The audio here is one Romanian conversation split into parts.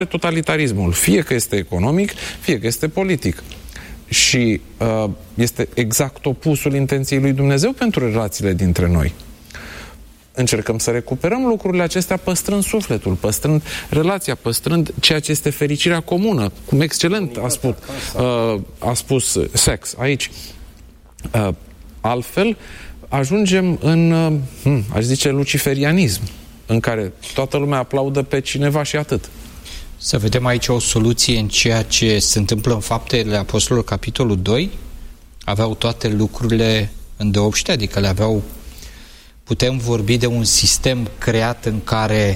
totalitarismul, fie că este economic, fie că este politic. Și este exact opusul intenției lui Dumnezeu pentru relațiile dintre noi. Încercăm să recuperăm lucrurile acestea păstrând sufletul, păstrând relația, păstrând ceea ce este fericirea comună. Cum excelent a spus sex aici. Altfel, ajungem în, aș zice, luciferianism, în care toată lumea aplaudă pe cineva și atât. Să vedem aici o soluție în ceea ce se întâmplă în Faptele Apostolilor, capitolul 2. Aveau toate lucrurile îndeopște, adică le aveau. Putem vorbi de un sistem creat în care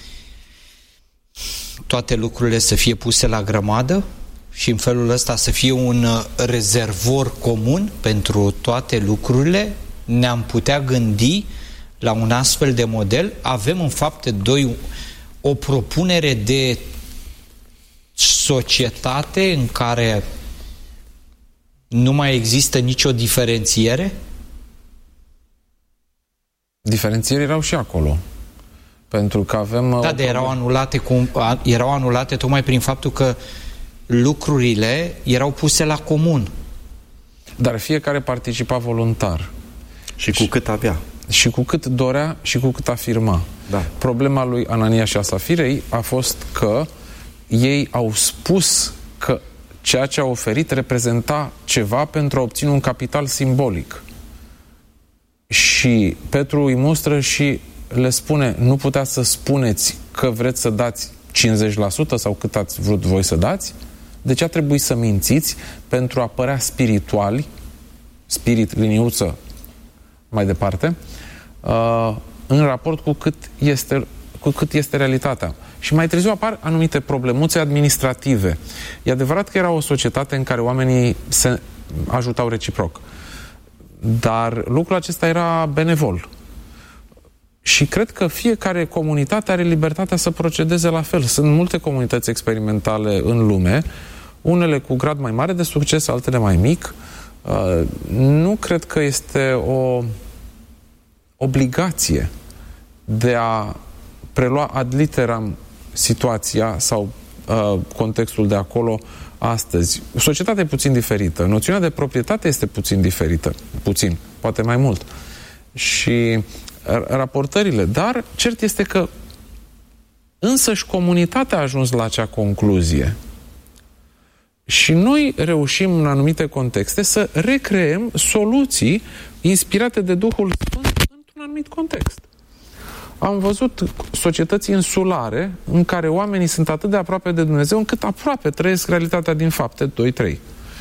toate lucrurile să fie puse la grămadă și în felul ăsta să fie un rezervor comun pentru toate lucrurile. Ne-am putea gândi la un astfel de model. Avem în Fapte 2 o propunere de societate în care nu mai există nicio diferențiere? Diferențieri erau și acolo. Pentru că avem... Da, dar erau anulate tocmai prin faptul că lucrurile erau puse la comun. Dar fiecare participa voluntar. Și cu cât avea. Și cu cât dorea și cu cât afirma. Da. Problema lui Anania și a Safirei a fost că ei au spus că ceea ce au oferit reprezenta ceva pentru a obține un capital simbolic. Și Petru îi mustră și le spune, nu puteți să spuneți că vreți să dați 50% sau cât ați vrut voi să dați? De ce a trebuit să mințiți pentru a părea spirituali, spirit, liniuță, mai departe, în raport cu cât este realitatea? Și mai târziu apar anumite problemuțe administrative. E adevărat că era o societate în care oamenii se ajutau reciproc. Dar lucrul acesta era benevol. Și cred că fiecare comunitate are libertatea să procedeze la fel. Sunt multe comunități experimentale în lume, unele cu grad mai mare de succes, altele mai mic. Nu cred că este o obligație de a prelua ad literam situația sau contextul de acolo astăzi. Societatea e puțin diferită. Noțiunea de proprietate este puțin diferită. Puțin, poate mai mult. Și raportările. Dar cert este că însăși comunitatea a ajuns la acea concluzie. Și noi reușim în anumite contexte să recreăm soluții inspirate de Duhul Sfânt într-un anumit context. Am văzut societăți insulare în care oamenii sunt atât de aproape de Dumnezeu încât aproape trăiesc realitatea din Fapte 2-3.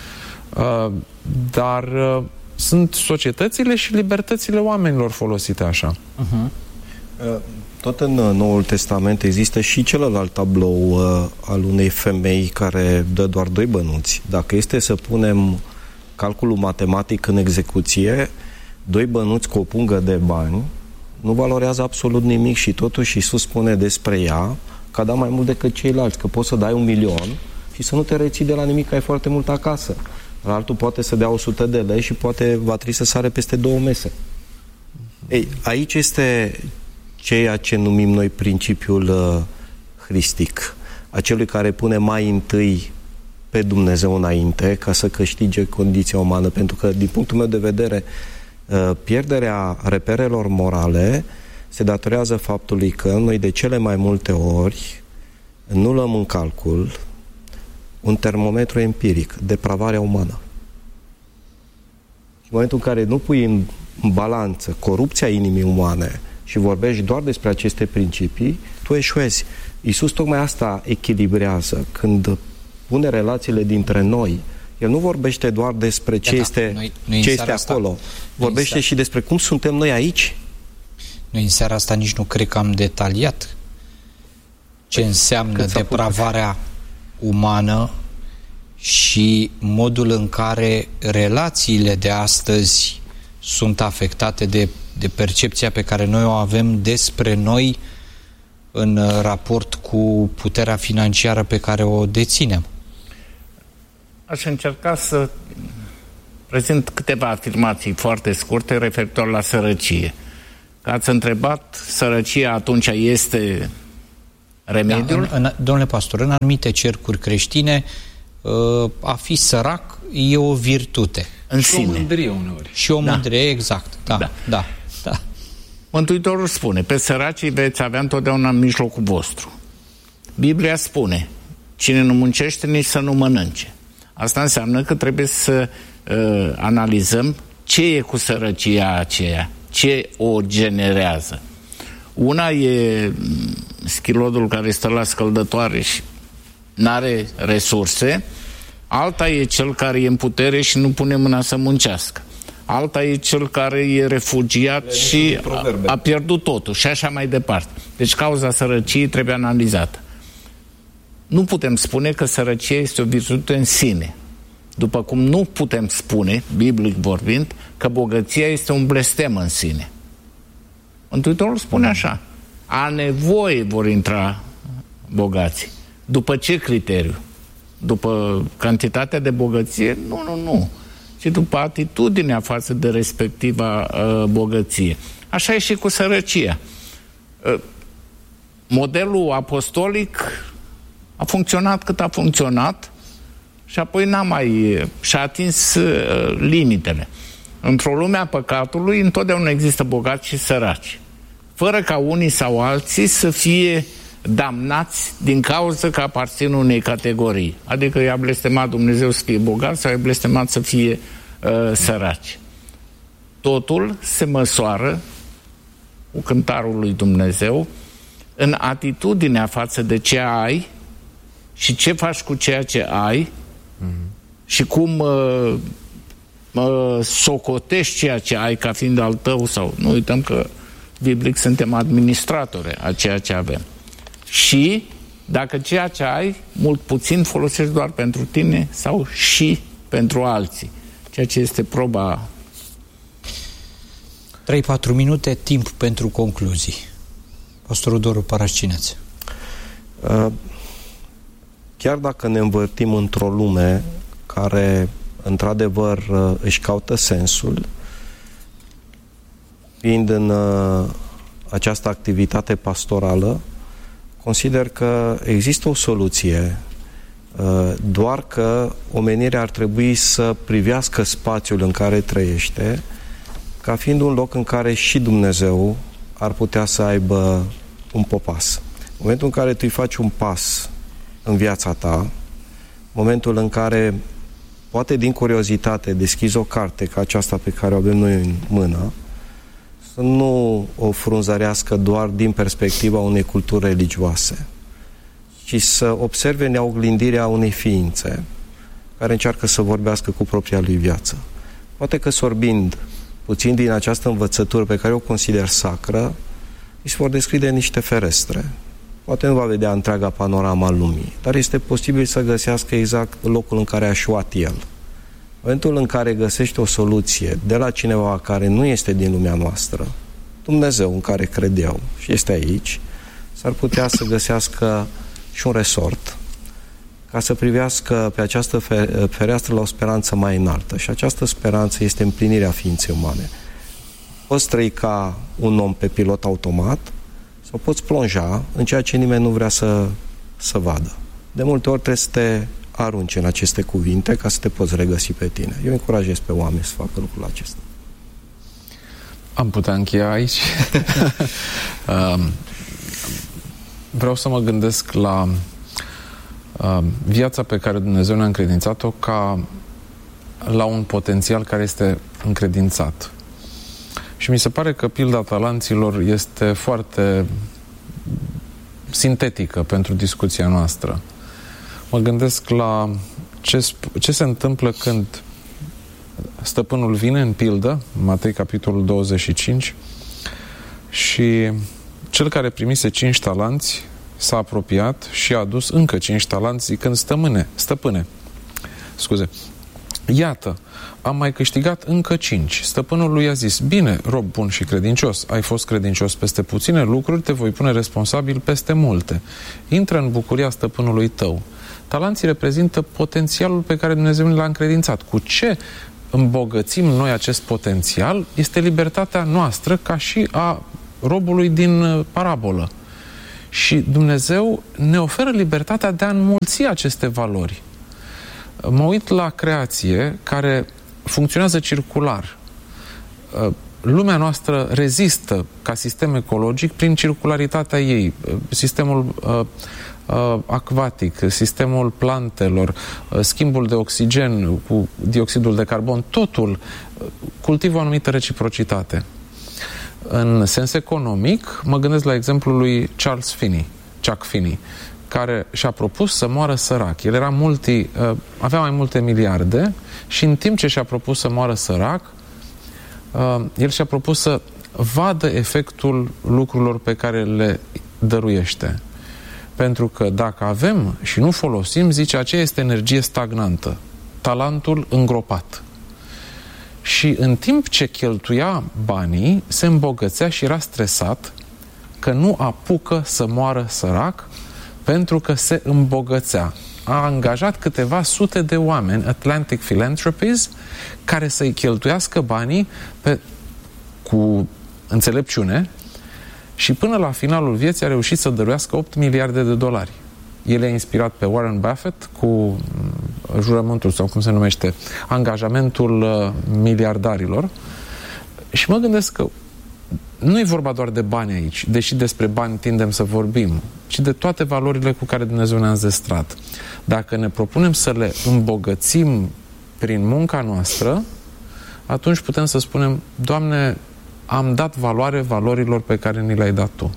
Dar sunt societățile și libertățile oamenilor folosite așa. Tot în Noul Testament există și celălalt tablou al unei femei care dă doar 2 bănuți. Dacă este să punem calculul matematic în execuție, 2 bănuți cu o pungă de bani nu valorează absolut nimic și totuși Iisus spune despre ea că a dat mai mult decât ceilalți, că poți să dai 1.000.000 și să nu te reții de la nimic, că ai foarte mult acasă. Altul poate să dea 100 de lei și poate va trebui să sare peste 2 mese. Ei, aici este ceea ce numim noi principiul hristic, acelui care pune mai întâi pe Dumnezeu înainte ca să câștige condiția umană, pentru că din punctul meu de vedere pierderea reperelor morale se datorează faptului că noi de cele mai multe ori nu luăm în calcul un termometru empiric, depravarea umană. În momentul în care nu pui în balanță corupția inimii umane și vorbești doar despre aceste principii, tu eșuezi. Iisus tocmai asta echilibrează când pune relațiile dintre noi. El nu vorbește doar despre ce este acolo. Vorbește și despre cum suntem noi aici. Noi în seara asta nici nu cred că am detaliat ce înseamnă depravarea umană și modul în care relațiile de astăzi sunt afectate de percepția pe care noi o avem despre noi în raport cu puterea financiară pe care o deținem. Aș încerca să prezint câteva afirmații foarte scurte referitor la sărăcie. Că ați întrebat, sărăcia atunci este Remediul? Da, domnule pastor, în anumite cercuri creștine, a fi sărac e o virtute. În sine. Și o mândrie uneori. Și o mândrie, exact. Da. Mântuitorul spune, pe săracii veți avea întotdeauna în mijlocul vostru. Biblia spune, cine nu muncește, nici să nu mănânce. Asta înseamnă că trebuie să analizăm ce e cu sărăcia aceea, ce o generează. Una e schilodul care stă la scăldătoare și n-are resurse, alta e cel care e în putere și nu pune mâna să muncească. Alta e cel care e refugiat și a pierdut totul și așa mai departe. Deci cauza sărăciei trebuie analizată. Nu putem spune că sărăcia este o virtute în sine. După cum nu putem spune, biblic vorbind, că bogăția este un blestem în sine. Mântuitorul spune așa, a nevoie vor intra bogații. După ce criteriu? După cantitatea de bogăție? Nu. Ci după atitudinea față de respectiva bogăție. Așa e și cu sărăcia. Modelul apostolic a funcționat cât a funcționat și apoi și-a atins limitele. Într-o lume a păcatului întotdeauna există bogați și săraci. Fără ca unii sau alții să fie damnați din cauza că aparțin unei categorii. Adică i-a blestemat Dumnezeu să fie bogat sau i-a blestemat să fie săraci. Totul se măsoară cu cântarul lui Dumnezeu în atitudinea față de ce ai și ce faci cu ceea ce ai și cum socotești ceea ce ai ca fiind al tău sau nu uităm că biblic suntem administratori a ceea ce avem. Și dacă ceea ce ai, mult puțin, folosești doar pentru tine sau și pentru alții. Ceea ce este proba. 3-4 minute, timp pentru concluzii. Pastorul Doru Parascineț. Chiar dacă ne învârtim într-o lume care, într-adevăr, își caută sensul, fiind în această activitate pastorală, consider că există o soluție, doar că omenirea ar trebui să privească spațiul în care trăiește ca fiind un loc în care și Dumnezeu ar putea să aibă un popas. În momentul în care tu îi faci un pas în viața ta, momentul în care poate din curiozitate deschizi o carte ca aceasta pe care o avem noi în mână, să nu o frunzărească doar din perspectiva unei culturi religioase, ci să observe neoglindirea unei ființe care încearcă să vorbească cu propria lui viață. Poate că sorbind puțin din această învățătură pe care o consider sacră, îi se vor deschide niște ferestre. Poate nu va vedea întreaga panorama lumii, dar este posibil să găsească exact locul în care a eșuat el. În momentul în care găsești o soluție de la cineva care nu este din lumea noastră, Dumnezeu în care cred eu și este aici, s-ar putea să găsească și un resort ca să privească pe această fereastră la o speranță mai înaltă. Și această speranță este împlinirea ființei umane. Poți trăi ca un om pe pilot automat sau poți plonja în ceea ce nimeni nu vrea să vadă. De multe ori trebuie să te arunci în aceste cuvinte ca să te poți regăsi pe tine. Eu încurajez pe oameni să facă lucrul acesta. Am putea încheia aici. Vreau să mă gândesc la viața pe care Dumnezeu ne-a încredințat-o ca la un potențial care este încredințat. Și mi se pare că pilda talanților este foarte sintetică pentru discuția noastră. Mă gândesc la ce se întâmplă când stăpânul vine în pildă, Matei capitolul 25, și cel care primise 5 talanți s-a apropiat și a adus încă 5 talanți zicând: stăpâne, iată, am mai câștigat încă 5. Stăpânul lui a zis: bine, rob bun și credincios, ai fost credincios peste puține lucruri, te voi pune responsabil peste multe. Intră în bucuria stăpânului tău. Talanții reprezintă potențialul pe care Dumnezeu ne l-a încredințat. Cu ce îmbogățim noi acest potențial este libertatea noastră ca și a robului din parabolă. Și Dumnezeu ne oferă libertatea de a înmulți aceste valori. Mă uit la creație care funcționează circular. Lumea noastră rezistă ca sistem ecologic prin circularitatea ei. Sistemul acvatic, sistemul plantelor, schimbul de oxigen cu dioxidul de carbon, totul cultivă o anumită reciprocitate. În sens economic, mă gândesc la exemplul lui Chuck Finney, care și-a propus să moară sărac. El era avea mai multe miliarde și în timp ce și-a propus să moară sărac, el și-a propus să vadă efectul lucrurilor pe care le dăruiește. Pentru că dacă avem și nu folosim, zice, aceea este energie stagnantă, talentul îngropat. Și în timp ce cheltuia banii, se îmbogățea și era stresat că nu apucă să moară sărac pentru că se îmbogățea. A angajat câteva sute de oameni, Atlantic Philanthropies, care să-i cheltuiască banii cu înțelepciune și până la finalul vieții a reușit să dăruiască 8 miliarde de dolari. El a inspirat pe Warren Buffett cu jurământul, sau cum se numește, angajamentul miliardarilor. Și mă gândesc că nu e vorba doar de bani aici, deși despre bani tindem să vorbim, ci de toate valorile cu care Dumnezeu ne-a înzestrat. Dacă ne propunem să le îmbogățim prin munca noastră, atunci putem să spunem, Doamne, am dat valoare valorilor pe care ni le-ai dat Tu.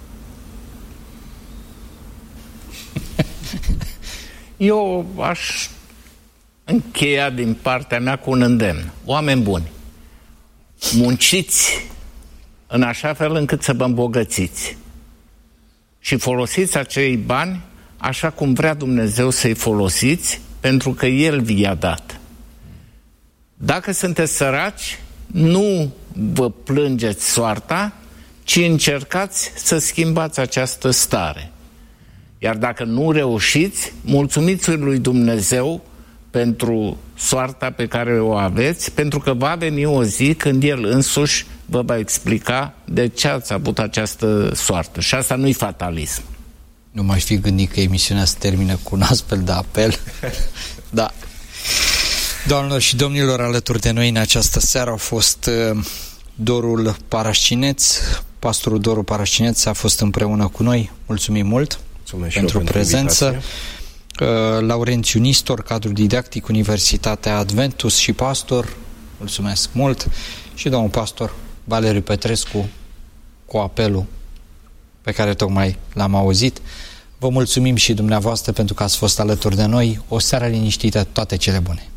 Eu aș încheia din partea mea cu un îndemn. Oameni buni, munciți în așa fel încât să vă îmbogățiți și folosiți acei bani așa cum vrea Dumnezeu să-i folosiți, pentru că El vi-a dat. Dacă sunteți săraci, nu vă plângeți soarta, ci încercați să schimbați această stare. Iar dacă nu reușiți, mulțumiți lui Dumnezeu pentru soarta pe care o aveți, pentru că va veni o zi când El însuși vă va explica de ce ați avut această soartă. Și asta nu-i fatalism. Nu m-aș fi gândit că emisiunea se termină cu un astfel de apel. Da. Doamnelor și domnilor, alături de noi în această seară au fost Dorul Parașcineț. Pastorul Doru Parașcineț a fost împreună cu noi. Mulțumim mult pentru prezență. Laurențiu Nistor, cadru didactic, Universitatea Adventus și pastor. Mulțumesc mult. Și domnul pastor Valeriu Petrescu cu apelul pe care tocmai l-am auzit. Vă mulțumim și dumneavoastră pentru că ați fost alături de noi. O seară liniștită, toate cele bune.